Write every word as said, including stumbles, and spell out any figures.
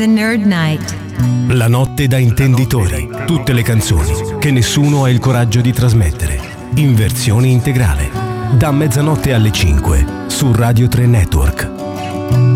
The Nerd Night. La notte da intenditori. Tutte le canzoni che nessuno ha il coraggio di trasmettere. In versione integrale. Da mezzanotte alle cinque su Radio tre Network.